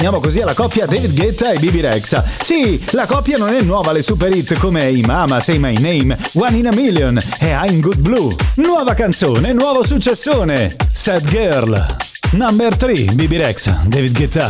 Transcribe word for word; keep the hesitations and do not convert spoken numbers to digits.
Andiamo così alla coppia David Guetta e Bibi Rexha. Sì, la coppia non è nuova alle super hit come Hey Mama, Say My Name, One in a Million e I'm Good Blue. Nuova canzone, nuovo successone, Sad Girl. Number tre, Bibi Rexha, David Guetta.